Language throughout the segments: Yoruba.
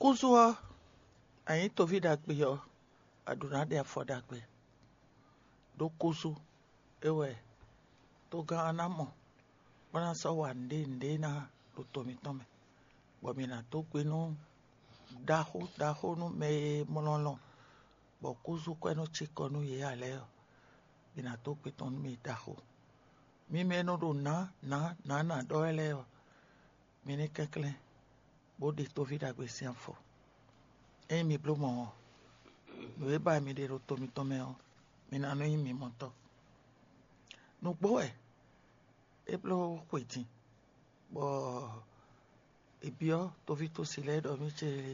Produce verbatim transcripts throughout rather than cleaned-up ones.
Kuzua, ayi to vi dagbe yo, aduna de afọ dagbe. Do kuzu, ewe, to ga anamo, wana sa wande nde na do tomi tome. Bomina to kwenu daho daho no me mololo. Bo kuzu kwenu chikonu ye aleo. Bina to kweton me daho. Mi meno do na na na na do eleo. Mine kekle. Bodi to vi dagbe si anfo. E mi blo mo. No e ba mi de ro tomi tome o. Mina no mi monto. No boy. E blo kweti. Bo ebio to vi to sile do mi chere.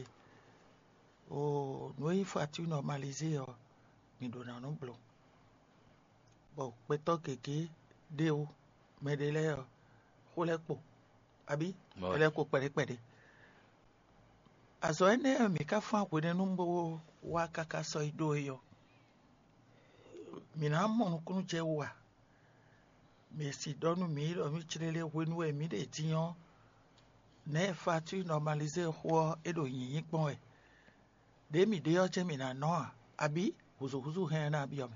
O no e fatu normaliser o. Mi do na no blo. Bo peto keke de o. Me de le o. Kole po. Abi? Ele ko pere pere. Azo ene mi ka fa kwene numbo wa kaka so ido yo. Mi na mo no kunu je wa. Mi si donu mi lo mi chirele wenu e mi de tiyan. Ne fa tu normaliser ho edo yin pon e. De mi de yo je mi na no abi huzu huzu he na bi o me.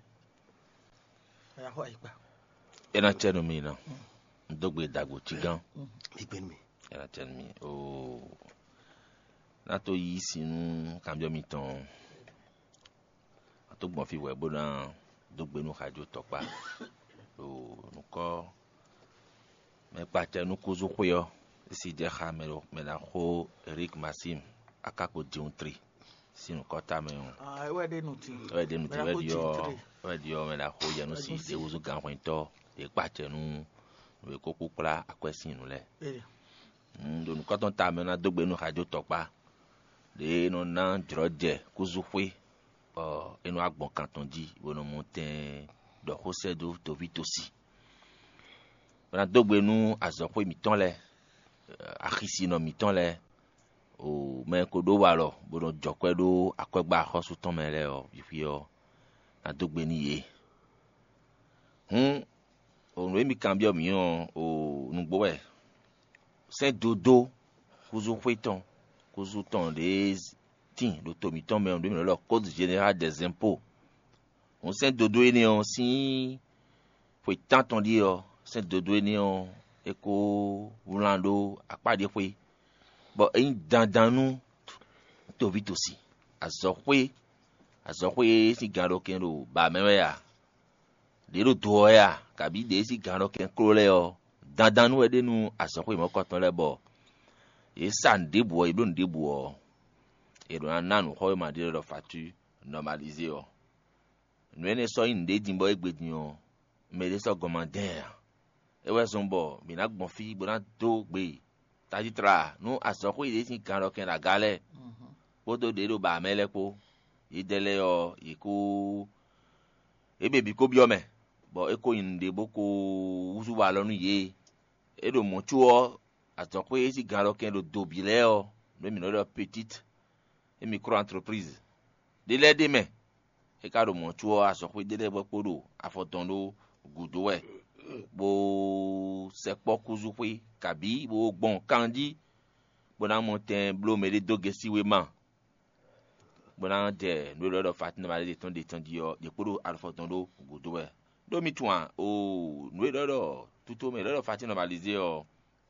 Ya ho ipa. Ena chenu mi na. Ndogbe dagbo tigan. Igben mi. Ena chenu mi. Oh. Nato yi sinu kambio mi ton. Ato gbon fi webo na dogbe nu radio topa. O nuko me pate nu kuzu khuyo si de khamero me na kho Eric Massim akako diuntri sinu kota me on. Ah we de nuti. We de nuti we dio we dio me na kho ya no si de uzu gan kwento de pate nu we koku kula akwesinu le. Eh. Ndo nu koton ta me na dogbe nu radio topa. De no na droje kuzukwe uh eno agbon kanton di bono montin do hosedo to vitosi na dogbe nu azokwe mi ton le akhisi no mi ton le o me ko do wa lo bono jokwe do akwegba hosu ton me le o bifi o na dogbe ni ye hun o no mi cambio mi on o nugbo we se dodo kuzukwe ton Kuzu ton des tin le tomiton mais on donne leur code général des impôts. On sait dodo ene on si faut tant on dit c'est dodo ene on eko vulando akpa de foi. Bon en dans dans nous to vite aussi. Azokwe azokwe si garo kendo ba mewe ya. De lo do ya kabi de si garo ken krole o. Dans dans nous aider nous azokwe mo koton le bo. Et ça ndebo e don ndebo e don nanu ho ma de lo fatu normaliser o no ene so inde dimbo egbedin o me de so commander e we so nbo mi na gbon fi gbona do gbe taji tra no asoko ide tin kan ro ken la gale bodo de lo ba mele po idele o iku e bebi ko bi o me bo e ko inde boko uzu wa lonu ye e do mo tu o atoko esi garo ken lo dobileo le minoro petite et micro entreprise de le deme e ka do mo tuo asoko de le bopodo afotondo gudo we bo sepo kuzukwe kabi bo gbon kandi bona monten blo me de dogesi we man bona de no lo fatina ba de ton de ton dio de podo afotondo gudo we do mi tuan o no lo tuto me lo fatina balize o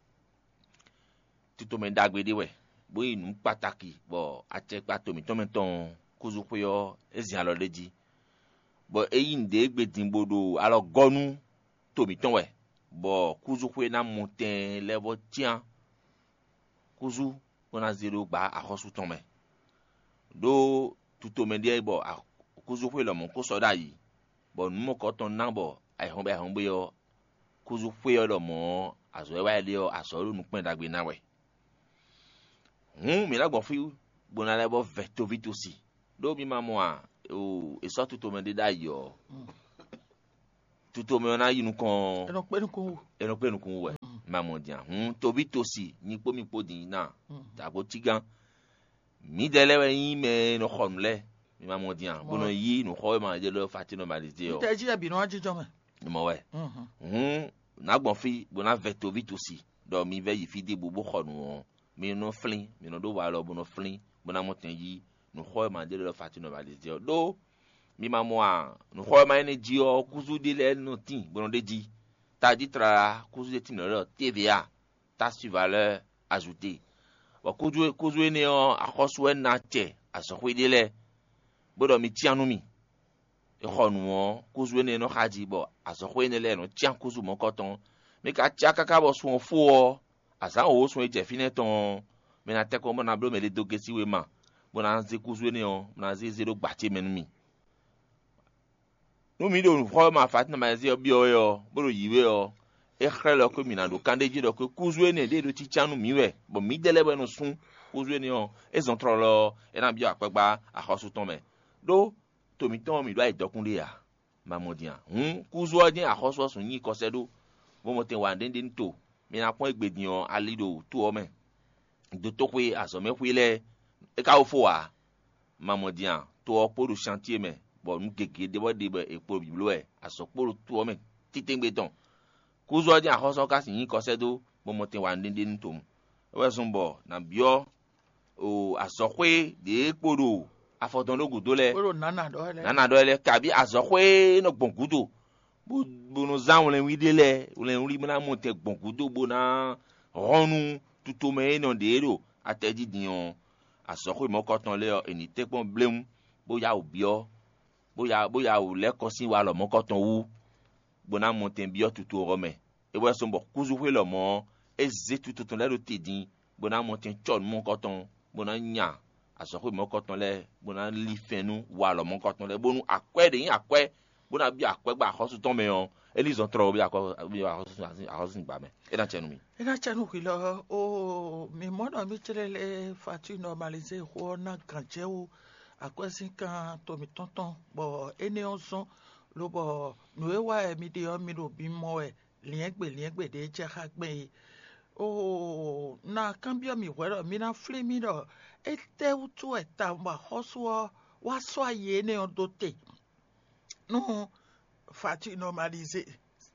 tuto me dagbe de we bo inu pataki bo achepa to mi to me ton kuzukwe yo ezi alo leji bo eyin de gbedin bodo alo gonu to mi ton we bo kuzukwe na monten level tian kuzu ona zero ba ahosu ton me do tuto me de bo kuzukwe lo mon ko soda yi bo nu mo ko ton na bo ai hon be hon bo yo kuzukwe yo lo mo azo e wa ile yo aso lu nu pin dagbe na we Hum, mi la gbon fi bona le bo veto vite aussi. Do mi maman o e so tuto me de da yo. Tuto me ona yi nu kon. E no pe nu kun. E no pe nu kun we. Maman dia. Hum, to vite aussi, ni po mi po din na. Da go tigan. Mi de le we yin me no khon le. Mi maman dia. Bono yi nu kho ma de le fati normaliser o. Te ji abi no ajijo me. Mo we. Hum, na gbon fi bona veto vite aussi. Do mi ve yi fi de bobo khonu. Mi no flin, mi no do wa lo bono flin, bona moten yi no khoy ma de lo fati normaliser do mi ma mo a no khoy ma ene ji o kuzu de le no tin bon de ji ta di tra kuzu de tin lo T V A taxe sur valeur ajoutée wa kuzu kuzu ene o akhoso na che aso khoy de le bodo mi ti anu mi e khonu o kuzu ene no khaji bo aso khoy ene le no ti an kuzu mo koton mi ka ti akaka bo so fo o asa o so e je fine ton me na te ko mo na blo me le doge si we ma bo na ze kuzu ene o na ze zero gbati menu mi no mi do fo ma fat na ma ze obi o yo bo yiwe o e khrelo ko mi na do kande ji do ko kuzu ene de do ti chanu mi we bo mi dele bo no sun kuzu ene o e zon trolo e na bi apegba akhosu ton me do to mi ton mi do ai dokunle ya mamodian hun kuzu o din akhosu sun yin ko sedo bo mo te wa ndende nto mi na pon egbedian alido tu o me do to pe asome kwile e ka o fo wa mamodian to o poru chantier me bo nu gege de bo de bo e po biblo e aso poru tu o me titengbe ton kuzu o din akhosu ka sin yin ko sedo bo mo te wa ndende nto we sun bo na bio o asokwe de poru afodon logudo le poru nana do le nana do le kabi asokwe no gbongudo bo bo no za won le wi de le le ri mo na mo te gbongudo bo na ronu tuto me no de ero ateji dion asokwe mo koton le eni te pon blem bo ya obio bo ya bo ya o le kosin wa lo mo koton wu bo na mo te bio tuto ro me e we so bo kuzu hwe lo mo eze tuto ton le ro tedin bo na mo te chon mo koton bo na nya asokwe mo koton le bo na li fenu wa lo mo koton le bo nu akwe de yin akwe bo na bi akwe gba akhosu ton me yon elizon tro bi akwe bi akhosu akhosu gba me e na chenu mi e na chenu ki lo o mi mo no mi chelele fati normaliser ho na kanje o akwesi kan to mi tonton bo ene onson lo bo nu e wa mi de o mi ro bi mo e lien gbe lien gbe de je ha gbe o na cambio mi wero mi na fle mi do e te utu e ta ma hoso wa so aye ne on dote no fati normaliser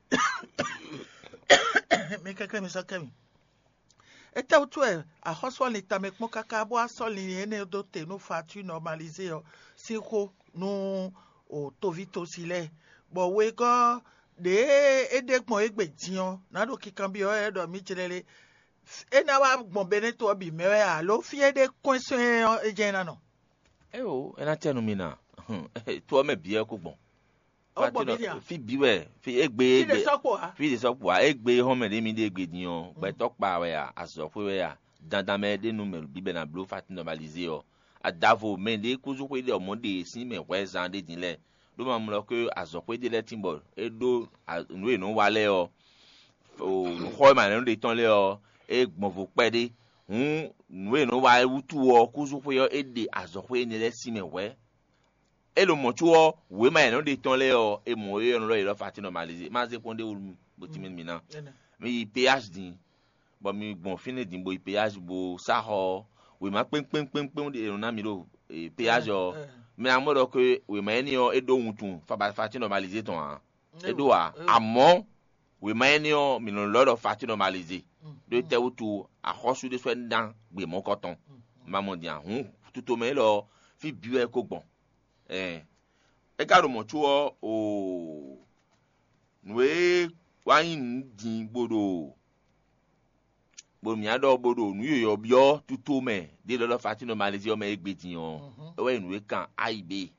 me kaka mi sakami e te utu e a hoso ni ta me pon kaka bo aso ni ne dote no fati normaliser o si ko no o to vito sile bo we go de edegbon egbedion na do kikan bi o e do mi chelele e na wa gbon bene to bi mewe a lo fi ede konso e je na no e o e na chenu mi na to me bi e ko gbon o gbon bi ya fi biwe fi egbe fi egbe de sopo a fi de sopo a egbe ho me de mi de egbedion gbe to pa we a aso fwe we ya dandan me de nu me bi be na blo fati normaliser o adavo me de kuzu ko de omode si me we zan de dinle do ma mo lo ko azokwe de le timbo e do nu e no wale o o no ho ma no de ton le o e gbon vo pe de hun nu e no wa wutu o kuzu ko yo e de azokwe ni le si me we e lo mo tu o we ma no de ton le o e mo e no lo e lo fati normaliser ma ze ponde o bo ti mi na mi phd bo mi gbon fini din bo phd bo sa ho we ma pen pen pen pen de na mi lo phd o me amodo ko we ma eni o edo wutun fa ba fati normaliser ton a edo a amo we ma eni o mi no lo fati normaliser do te wutu a khosu de so ndan gbe mo koton ma mo dia hun tuto me lo fi biwe ko gbon eh e ka ro mo tu o o nwe wa yin din gbodo bo mi ado bodo nu yo bio tuto me de lo fati normaliser o me egbedion e we nu e kan aib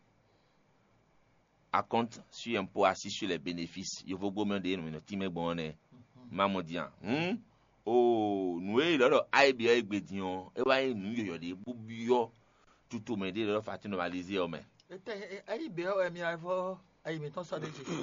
à compte sur impôt assis sur les bénéfices yo vo gomen de no ti me gbon ne mamodian hm o nu e lo aib e egbedion e wa nu yo yo de bubio tuto me de lo fati normaliser o me e aib o mi avo aib ton so de je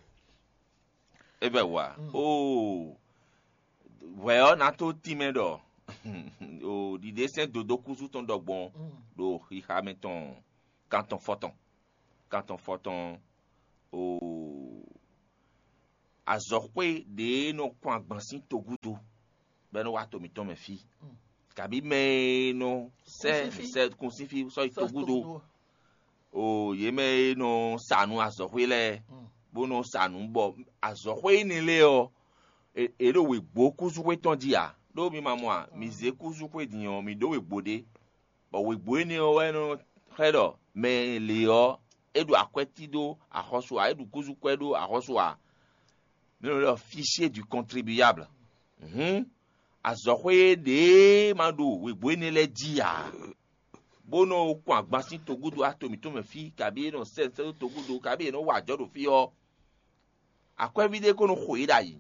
e be wa o well na to ti me do o di dessin dodo kuzu ton dogbon do hi ha meton quand on foton quand on foton o azokwe de no kwa gbansin togudo be no wa to mi ton me fi kabi me no se se consifi so togudo o ye me no sanu azokwe le bo no sanu bo azokwe ni le o e lo we gbo kuzu we ton dia do mi mamo a mi ze kuzu kwe diyan mi do we gbode bo we gbo ni o we no hedo me le o edu akweti do ahoso a edu kuzu kwedo ahoso a me le fichier du contribuable mhm azokwe de madu we gbo ni le dia bono kwa agbansin togudu atomi to me fi kabi no sense togudu kabi no wa jodo fi o akwa vide ko no khoida yi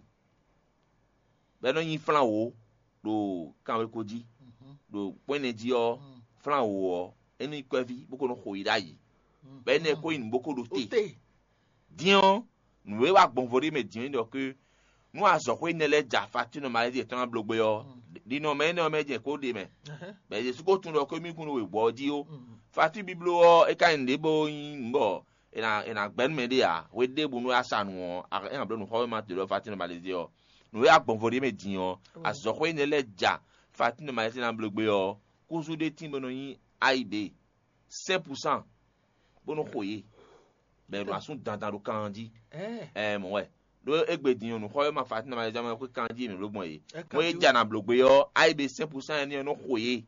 be no yin flan wo do kanwe koji do pone ji o flan wo eni kwa vi boko no khoida yi be ne ko in boko do te dion nous wa gbonvori me dion do que nous azokwe ne le ja fatino maladie tan blogbe yo di no me no me je ko de me be je su ko tun do ko mi kun we gbo di o fati biblo o e kan de bo yin mbo ina ina gben me dia we de bu no asanu a en ablo no ho ma de fati no maladie o no we agbonvori me dion azokwe ne le ja fati no maladie tan blogbe yo ko su de timbo no yin aib cinq pour cent bono khoye be no asun dandan do kanji eh eh mo we do egbe diyan no khoye ma fati na ma jama ko kanji mi logbon yi mo e jana blogbe yo aib cinq pour cent eni no khoye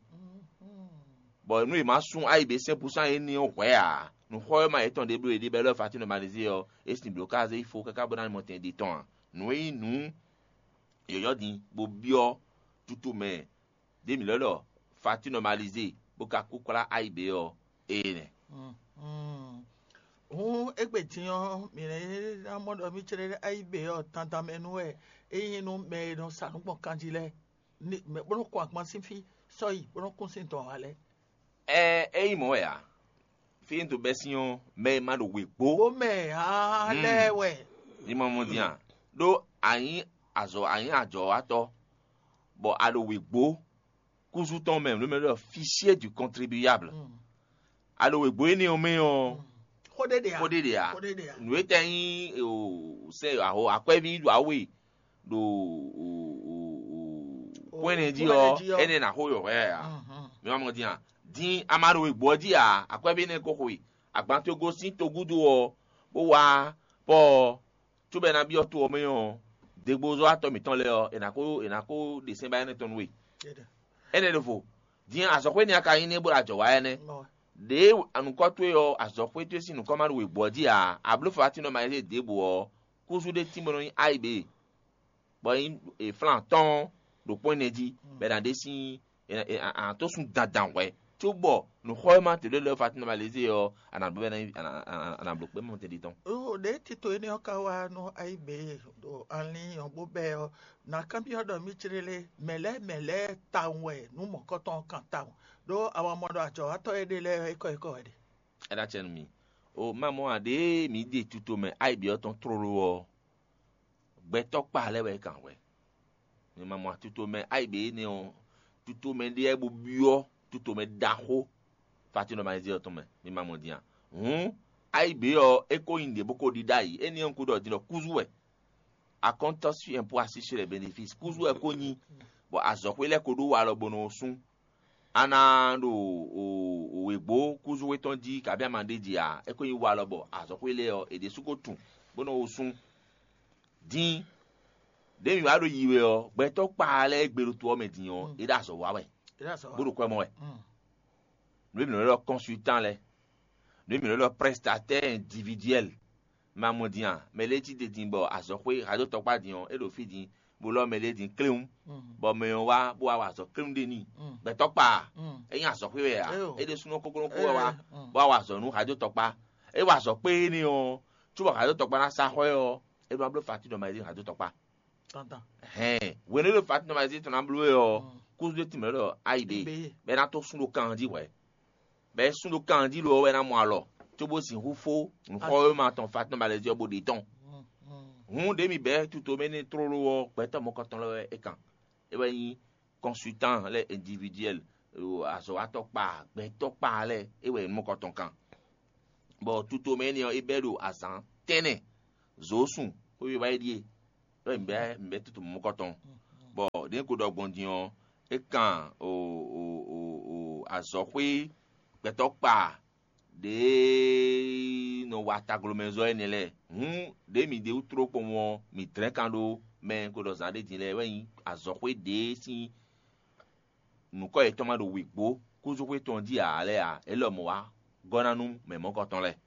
bo no e ma sun aib cinq pour cent eni o khoye a no khoye ma eton de blo e de be lo fati no malize yo e sin blocage il faut que ka bona monter de temps no e nu yo yo din bo bio tutu me de mi lo fati no malize bo ka ku kola aib yo ene mm o egbe tiyan mi re amodo mi chere aibe o tanta menu e eyin no me no sanu pon kanjile ni me bono ko akman sin fi so yi bono kun sin ton ale eh eh mo ya fi into besion me ma do we gbo o me ale we ni mo mo dian do ayin azo ayin ajo ato bo alo we gbo kuzu ton même le le fichier du contribuable alo we gbo ni o me o Kodede ya. Kodede ya. Nous étions au c'est à quoi vient do awe do point de dio ene na hoyo ya. Mi wa mo dia din amaro we gbodi ya akwa bi ne kokoi agban to go sin to gudu o bo wa po tu be na bi o to o me o degbozo atomi ton le o enako enako de sin ba ene ton we. Ene le fo din asokwe ni aka yin ne bo ajo wa ene. De anukɔto yo azɔƒe to si nukɔma we gbɔdi a ablo fati no ma ye de bo kuzu de timbo no aibe bo in e flan ton do point nedi be dan de si en to sun dadan we to bo no xoima te le fati no ma leze yo ana bo na ana blo pe mo te di ton o de tito eni okawa no aibe do anli on bo be na kambi odo mi chirele mele mele tawe no mo koton kan tawo do àwọn modo ajo ato edele iko iko ede era chen mi o mamo ade mi de tuto me aibe o ton trolo o gbe to pa lewe kan we ni mamo tuto me aibe ni o tuto me de ebu bio tuto me daho fati no ma zi o ton me ni mamo dia hm aibe o eko inde boko di dai eni on kudo di no kuzuwe a compte sur impôt assis sur les bénéfices kuzuwe ko ni bo azokwe le kodo wa lo bono sun ana do o o egbo kuzu weton di kabi amande di a eko yin wa lobo azokwe le o ede sukotun bono osun din de mi wa do yiwe o gbe to pa le gbero to o medin o ida so wa we ida so wa bodo ko mo we le mi lo consultant le le mi lo prestataire individuel mamodian meleti de dimbo azokwe radio to pa din o e do fi din bo lo mele din kleun bo me wa bo wa so kleun de ni be to pa eyan so pe ya e de sunu kokoro ko wa bo wa so nu radio to pa e wa so pe ni o tu bo radio to pa na sa ho yo e do blo fati do ma di radio to pa tantan eh we ne lo fati do ma di to na blo yo ku de ti me lo aibe be na to sunu kan di we be sunu kan di lo we na mo alo to bo sin hu fo nu ho ma ton fati do ma le di bo de ton hun de mi be tuto meni trolo wo peta mo koton lo e kan e ba yin consultant le individuel aso atokpa be tokpa le e we mo koton kan bo tuto meni o ibedo asan tene zosun o bi ba die lo mbe mbe tuto mo koton bo de ko dogbon dion e kan o o o o azokwe be tokpa de no wata glomezo enele hm de mi de utro po won mi trenkando men ko do zade dinle wen azokwe de si nu ko e tomado wigbo kuzu kwe ton di a ale a elo mo wa gona nu me mo ko ton le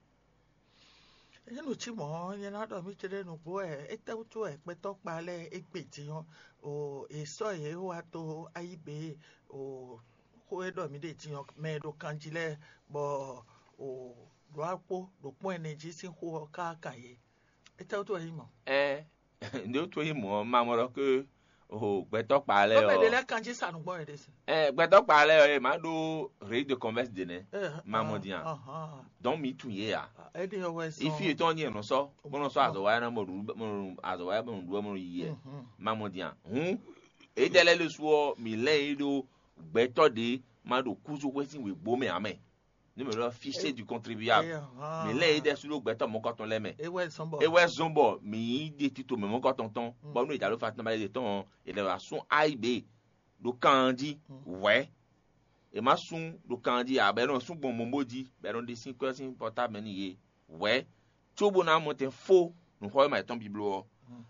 enu tí mo yẹn náà dọ̀ mí tẹ́lẹ̀ nù bó ẹ̀ ẹ tẹ́wọ́ tó ẹ̀ pẹ́ tọ́ palẹ̀ ẹ gbè tí wọn ò èso yẹn wà tó ayíbe ò kó ẹ dọ̀ mí dé tí wọn mẹ́ẹ̀ẹ́dọ̀ kan jílẹ̀ bọ̀ ò lọ́ àpò lọ́ pọ́n ẹnẹ́jì sí kó káàkà yẹ ẹ tẹ́wọ́ tó ẹ̀ yìí mọ̀. ẹ ǹdí ó tó yìí mọ̀ máa mọ̀ lọ pé o gbẹtọ kpalẹ ọ. ọ ọbẹ de lẹ kanji sanu gbọ yẹ de si. ẹ gbẹtọ kpalẹ ọ ẹ máa do rèé de converse de nẹ máa mọ diyan dɔn mi tun ye ya. ẹ de ọwọ ẹ sọ. ifi ye tɔn yɛ nɔsɔ bɔnɔ sɔ azɔwaya na mɔ mɔ azɔwaya bɔ nudu mɔ yi yɛ máa mɔ diyan hun e tɛlɛ le sɔ mi lɛ yi do gbɛtɔ de máa do kuzu wɛsi wɛ gbome amɛ numéro fichier du contribuable mi lɛ yi dɛ su do gbɛtɔ mɔ kɔtɔn lɛ mɛ ewɛ zɔnbɔ ewɛ zɔnbɔ mi yi de tito mɛ mɔ kɔtɔn tɔn bɔn n'o ìdálò fa tɛnba de tɔn ìdálò wa sún ayi be do kan di wɛ e ma sun do kan di a bɛ dɔn sun gbɔn mɔmɔ di bɛ dɔn de sin kɔ sin pɔta mɛ ni ye wɛ tso bo na mɔ tɛ fo nuxɔ ma etɔn biblo wɔ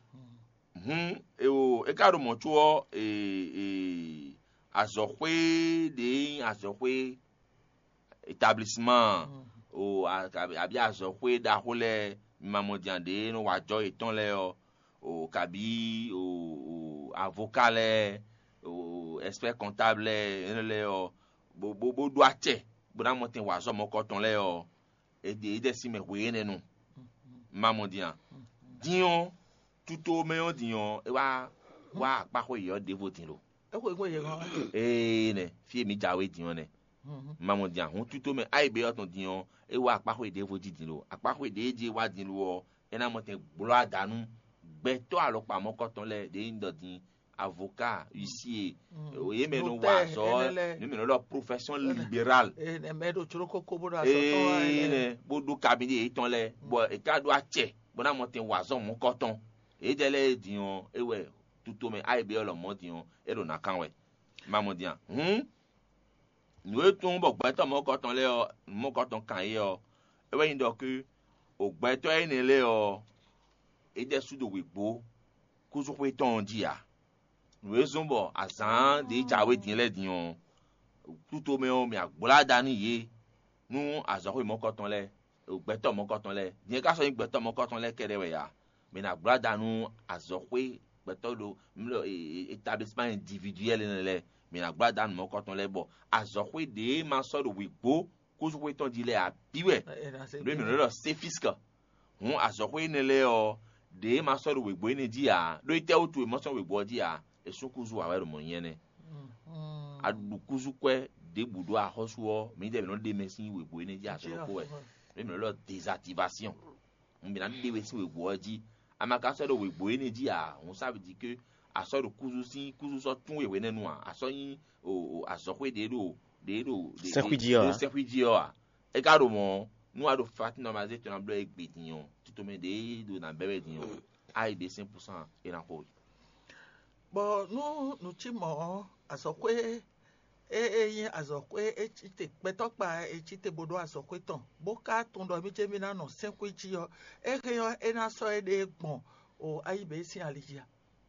hun ewo eka do mɔ tso ee ee azɔxɔe de azɔxɔe établissement o abi azɔxɔe daxo lɛ mamɔdian de no wadzɔ etɔn lɛ yɔ o kabi o o avocat lɛ o expert comptable lɛ ene lɛ yɔ bo bo bo do atsɛ bona mɔ tɛ wazɔ mɔ kɔtɔn lɛ yɔ ede ede si mɛ hoe ne nu mamɔdian diɲɔ tuto mɛyɔ diɲɔ e wa wa akpakɔ yɔ devo tin lo. ẹ kò gbọ́ yẹ kan. ee nɛ fie mi jawe diɲɔ nɛ mamɔdian hun tuto mɛ ayi bɛ yɔtɔn diɲɔ e wa akpakɔ yi devo di din lo akpakɔ yi de je wa din lo wɔ ɛna mɔ tɛ gblɔ adanu gbɛtɔ alo kpamɔ kɔtɔn lɛ de yin dɔ din avocat huissier oye mɛ no wa sɔ ne mɛ no lɔ profession libérale. ee mɛ do tsoro koko bo do asɔ ee tɔ wa nɛ bo do kabini yi tɔn lɛ bɔn eka do atsɛ bona mɔ tɛ wa zɔn mɔ kɔtɔn e jɛ lɛ diɲɔ ewɛ tuto mɛ ayi bɛ yɔlɔ mɔ diɲɔ e do na kan wɛ mamɔdian hun nue tún bɔ gbɛtɔ mɔ kɔtɔn lɛ yɔ mɔ kɔtɔn kan yi yɔ ewɛ yin dɔ ke o gbɛtɔ yi ne lɛ yɔ e jɛ su do wegbo kusukoe tɔn di ya nue zɔn bɔ azan de dzawe diɲɛ lɛ diɲɔ tuto mɛ yɔ mɛ agbola dani ye nu azɔkoe mɔ kɔtɔn lɛ o gbɛtɔ mɔ kɔtɔn lɛ diɲɛ kasɔ yin gbɛtɔ mɔ kɔtɔn lɛ kɛ dɛ wɛ ya mɛ na agbola danu azɔkoe gbɛtɔ do mlɔ établissement individuel ne lɛ mɛ na agbola danu mɔ kɔtɔn lɛ bɔ azɔkoe de ma sɔ do wegbo kusukoe tɔn di lɛ abiwɛ lóyún mi lọ sefiska hun azɔkoe ne lɛ yɔ de ma sɔ do wegbo yi ne di ya lóyún tɛ o tu ma sɔ wegbo di ya esun kuzu awɛ do mɔ nyɛ nɛ adu kuzu kɔɛ de budo axɔsuɔ mi de mi no de me si wegbo yi ne di asɔrɔ ko wɛ lóyún mi lọ désactivation n bɛna de we si wegbo di amaka sɔ do wegbo yi ne di ya hun sabi di ke asɔ do kuzu si kuzu sɔ tún wewɛ nɛnu a asɔ yin o azɔkoe de do de do de sɛkui di yɔ a eka do mɔ nu a do fati normalize tɔn blo egbe diɲɔ titome de do na bɛbɛ diɲɔ ayi de cent pourcent ena ko. bɔn nu nutsi mɔ azɔkoe eye azɔkoe etsi te kpɛtɔkpa etsi te bodo azɔkoe tɔn boka tún dɔ mi dze mi na nɔ sɛkui dzi yɔ ehe yɔ ena sɔ ye de gbɔn o ayi be si alidzia.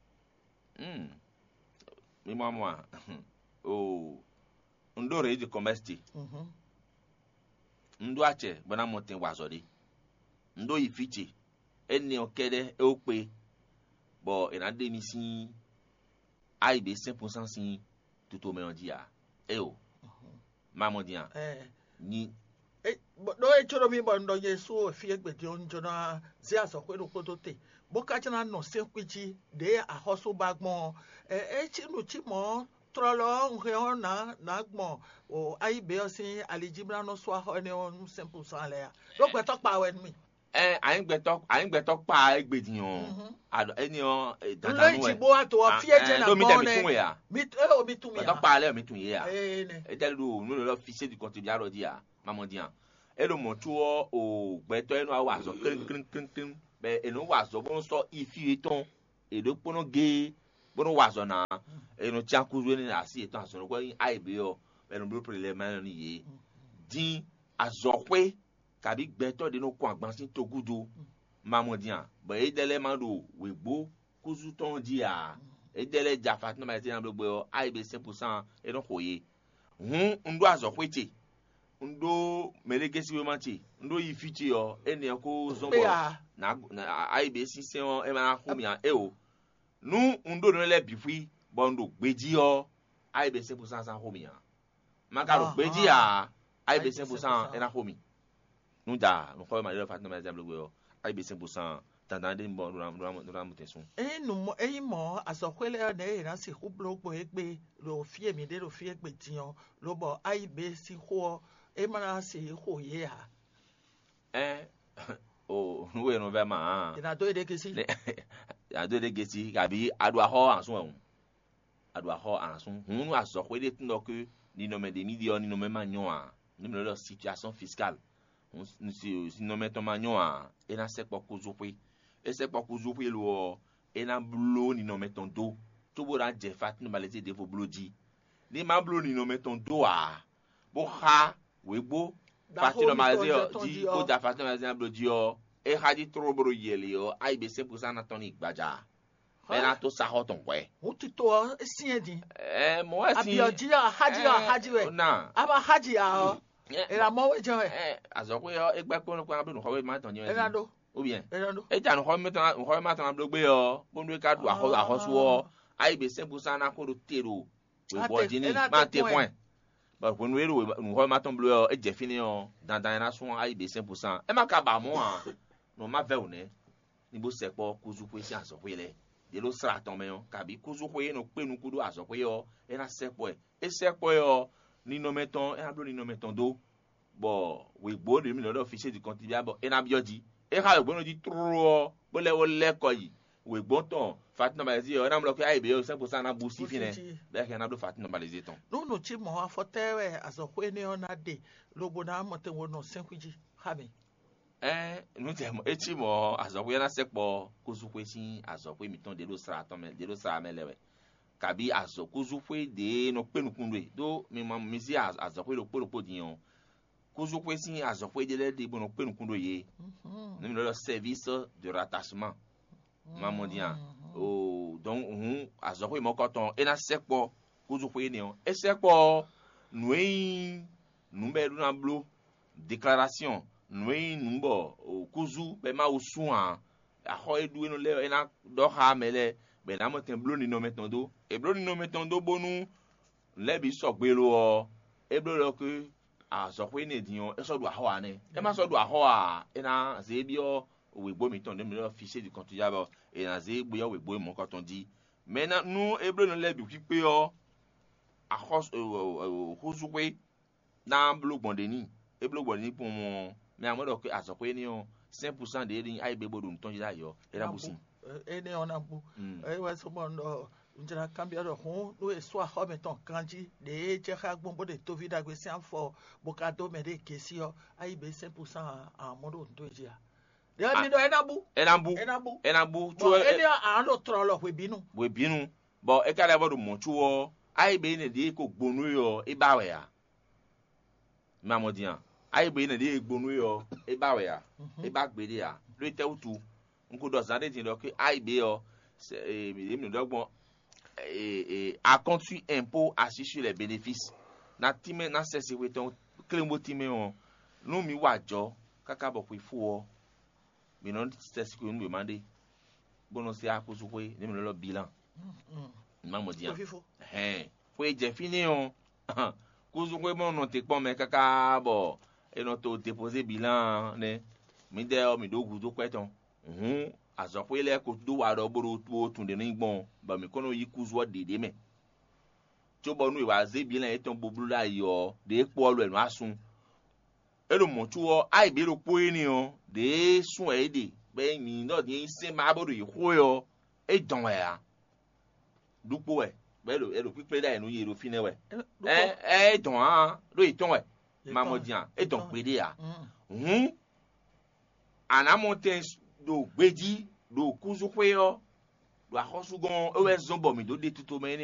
mi mɔ mɔ a o ndo re di commerce ti. ndo atsɛ bena mɔ tɛ wazɔ de ndo yi fitse ene ɔkɛ ɖe ewo kpe bɔn ena de mi si ayi be cent pourcent si tuto mɛ ɔdzi ya eyo mamɔ di yan ni. do etsoro mi bɔ ŋdɔ yesu efie gbedi ŋdzɔna zi azɔkoe do kpoto te bokatsina nɔ sekui dzi de axɔso ba gbɔn etsi nutsi mɔ trɔlɔ ŋhɛ na na gbɔn o ayi be ɔsi alidzimla nɔ so axɔ ne wɔn cent pourcent lɛ ya do gbɛtɔ kpa wɛ mi. ɛ anyigbɛtɔ anyigbɛtɔ kpa egbedi yɔ alo eniyan dandan nu wɛ lóyìnbó ato ɔfiɛ jɛ na gbɔn nɛ mi e o mi tun mi ya gbɛtɔ kpa alɛ mi tun ye ya etɛli do nu lɛ fichier du contribuable alɔ di ya mamɔdi yan elo mɔtso o gbɛtɔ yɛ no awo azɔ keŋkeŋkeŋ bɛ eno wazɔ bɔn sɔ ifi etɔn edo kpɔnɔ ge bɔn wazɔ na eno tia kuzu ne asi etɔn azɔ kɔ ayi be yɔ eno bolo pere lɛ mɛ ni ye din azɔkoe kabi gbɛtɔ de no kɔ agbansi togudo mamɔdi yan bɔn edɛlɛ ma do wegbo kuzu tɔn di ya edɛlɛ jafa tí na ma yɛ ti na bolo gbɛ yɔ ayi be cent pourcent eno ko ye hun ndo azokweche ndo melegesi we manche ndo yifichi yo ene ko zombo na na aibe sise on e ma humi an e o nu ndo no le bifui bondo gbeji yo aibe cinq pour cent san humi an makaro gbeji ya aibe cinq pour cent e na humi nu da no ko ma le fatna ma exemple go aibe cinq pour cent tandande mbo no no no mutesun e nu e mo asokwele ne na si hublo gbo egbe lo fie mi de lo fie egbe tiyan lo bo aibe si ho e mana si ho ye ha eh o nu e no ve ma ina do ede kesi ya do ede kesi kabi adu aho ansun ehun adu aho ansun hunu asokwele tun do ke ni no me de midi ni no me ma nyon a ni me lo situation fiscale ni si no me to ma nyon a e na se po kozope e se po kozope lo e na blo ni no me ton do to bo ra je fat no balete de fo bloji ni ma blo ni no me ton do a bo ha wegbo fati no malazi di o da fati no malazi bloji o e ha di tro bro yele o ai be cinq pour cent na ton igbaja be na to sa hoton kwe o ti to sin edin eh mo wa si abioji a haji a haji we na aba haji a era mo we jo eh azokwe yo egbe ko no kwa bi no ko we ma ton yin era do ou bien era do e ja no ko me ton no ko ma ton blogbe yo bo ndo ka du aho aho so ai be cinq pour cent na ko do tero we bo jini ma te point ba ko no we no ko ma ton blo yo e je fini yo dan dan na so ai be cinq pour cent e ma ka ba mo an no ma ve one ni bo se po kuzu ko si azokwe le de lo sra ton me yo kabi kuzu ko ye no pe nu kudu azokwe yo e na se po e se po yo ni no meton e ablo ni no meton do bo we gbo de mi lo fichier du contribuable bo e na bioji e ka gbo no di tro bo le wo le ko yi we gbo ton fatina balazi o na mo lo ke aibe o cinq pour cent na bu si fine be ke na do fatina balazi ton no no chi mo afotewe azokwe ni ona de lobo na mo te wo no senkwiji habe eh nu te mo e chi mo azokwe na sepo kozukwe si azokwe mi ton de lo sra ton me de lo sra me lewe kabi azokuzukwe de no pe nu kunwe do mi ma mi si azokwe lo poro podion kuzukwe si azokwe de le de bo no pe nu kunwe ye ni le service de rattachement mamodian o donc hun azokwe mo koton e na sekpo kuzukwe ni on e sekpo nui numbe du na blo déclaration nui numbo o kuzu be ma usuan a ho edu no le e na do ha mele be na mo ten blo ni no metondo e blo ni no metondo bonu le bi so gbe lo o e blo lo ke a so pe ni dion e so do aho ane e ma so do aho a e na ze bi o we gbo mi ton de mi lo fichier du contribuable e na ze gbo yo we gbo mo ko ton di mais na nu e blo no le bi pipe o a ho ho su pe na blo gbonde ni e blo gbonde ni pour mo mais a mo do ke a so pe ni o cinq pour cent de rin ai be bodu ton di ayo e na busi ene ona bu e wa so mo ndo njira kambia do hun no e so ho meton kanji de je ha gbonbo de to vida gbe sian fo bokado me de kesi o ai be cinq pour cent a mo do ndo je de mi do ena bu ena bu ena bu ena bu tu ene a lo tro lo we binu we binu bo e ka le bodu mo tu o ai be ne de ko gbonu yo e ba we ya mamodian ai be ne de gbonu yo e ba we ya e ba gbede ya lo te utu nko do zade tin do ke ai be yo e mi mi dogbon et a conçu impôt assis sur les bénéfices na time na sese we ton klembo time on no mi wajo kaka bo ku fu o mi non sese ko nbe mande bono se akoso ko ni mi lo bilan ma mo dia eh fo e je fini on ko zo ko mo no te pon me kaka bo e no to déposer bilan ne mi de o mi do gu do kweton mhm azokwe le ko do wa do boro tu tunde ni gbon ba mi kono yi kuzo dede me to bo nu wa ze bi lan eton bobulu la yo de po lo enu asun e lo mo tu o ai bi ro po ni o de sun e de be mi no de se ma bodo yi ho yo e don ya dupo e be lo e lo pipe da enu yi ro fine we eh eh don a lo iton we ma mo dian e don pede ya hm ana monten do gbeji do kuzu kwe yo do ahosu gon o we zombo mi do de tuto me